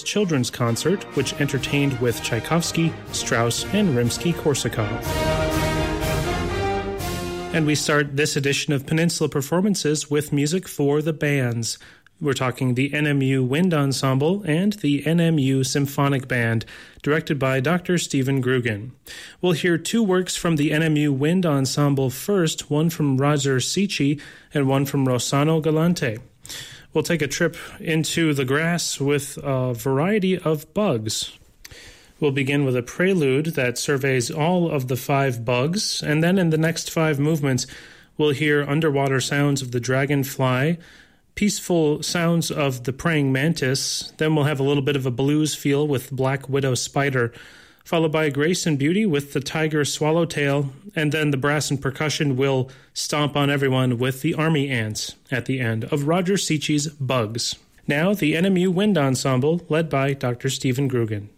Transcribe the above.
Children's Concert, which entertained with Tchaikovsky, Strauss, and Rimsky-Korsakov. And we start this edition of Peninsula Performances with music for the bands. We're talking the NMU Wind Ensemble and the NMU Symphonic Band, directed by Dr. Stephen Grugan. We'll hear two works from the NMU Wind Ensemble first, one from Roger Sicci and one from Rossano Galante. We'll take a trip into the grass with a variety of bugs. We'll begin with a prelude that surveys all of the 5 bugs, and then in the next 5 movements, we'll hear underwater sounds of the dragonfly, peaceful sounds of the praying mantis, then we'll have a little bit of a blues feel with Black Widow Spider, followed by Grace and Beauty with the tiger swallowtail, and then the brass and percussion will stomp on everyone with the army ants at the end of Roger Sicci's Bugs. Now, the NMU Wind Ensemble, led by Dr. Stephen Grugan.